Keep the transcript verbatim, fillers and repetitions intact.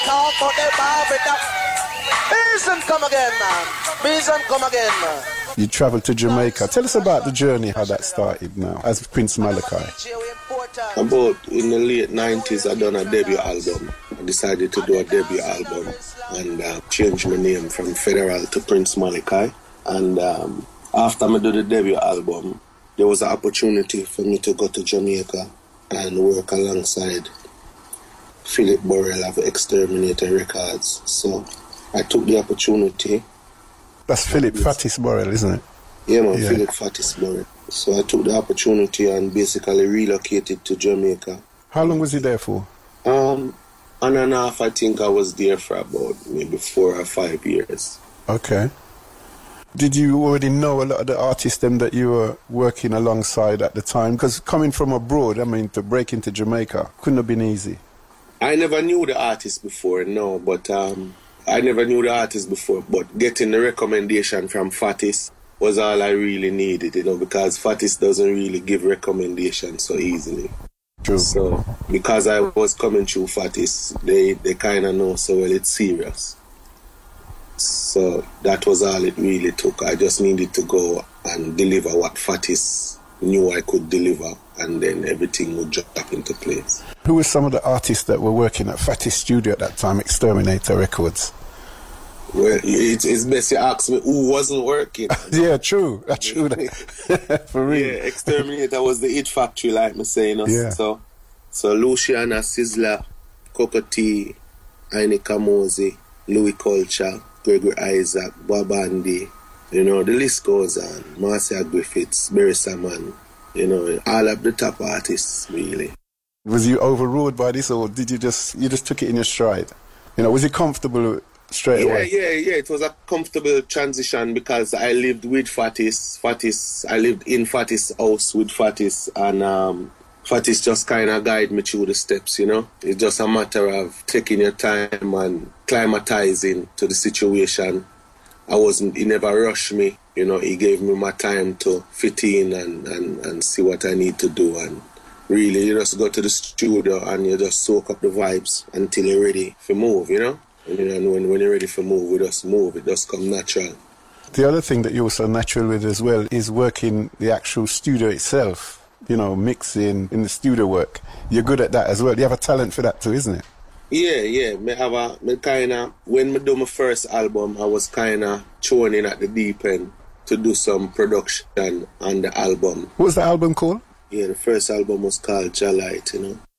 Talk about the Barbados. Beeson come again, man. Beeson come again, man. You travelled to Jamaica. Tell us about the journey, how that started now, as Prince Malachi. About in the late nineties, I done a debut album. I decided to do a debut album and uh, change my name from Federal to Prince Malachi. And um, after I did the debut album, there was an opportunity for me to go to Jamaica and work alongside Philip Burrell of Exterminator Records. So I took the opportunity. That's Philip Fatis Burrell, isn't it? Yeah, man, yeah. Philip Fatis Burrell. So I took the opportunity and basically relocated to Jamaica. How long was he there for? Um, on and off, I think I was there for about maybe four or five years. Okay. Did you already know a lot of the artists them that you were working alongside at the time? Because coming from abroad, I mean, to break into Jamaica couldn't have been easy. I never knew the artists before, no, but um, I never knew the artists before, but getting the recommendation from Fatis was all I really needed, you know, because Fatis doesn't really give recommendations so easily. True. So, because I was coming through Fatis, they, they kind of know so well it's serious. So, that was all it really took. I just needed to go and deliver what Fatis knew I could deliver, and then everything would drop into place. Who were some of the artists that were working at Fatis Studio at that time, Exterminator Records? Well, it's, it's best you ask me who wasn't working. Yeah, true. That's true. For real. Yeah, Exterminator was the hit factory, like me saying. You know? Yeah. So, so Luciana Sizzla, Coco T, Aine Kamosi, Louis Culture, Gregory Isaac, Bob Andy, you know, the list goes on. Marcia Griffiths, Barry Salmon, you know, all of the top artists, really. Was you overruled by this, or did you just, you just took it in your stride? You know, was it comfortable straight yeah, away? Yeah, yeah, It was a comfortable transition because I lived with Fatis. Fatis, I lived in Fatis' house with Fatis, and um, Fatis just kind of guided me through the steps, you know. It's just a matter of taking your time and climatizing to the situation. I wasn't, he never rushed me, you know, he gave me my time to fit in and, and, and see what I need to do. And really, you just go to the studio and you just soak up the vibes until you're ready to move, you know. And then when, when you're ready to move, we just move. It just come natural. The other thing that you're also natural with as well is working the actual studio itself. You know, mixing in the studio work. You're good at that as well. You have a talent for that too, isn't it? Yeah, yeah. Me have a, me kinda, when me do my first album, I was kinda thrown in at the deep end to do some production on the album. What was the album called? Yeah, the first album was called Jalite, you know.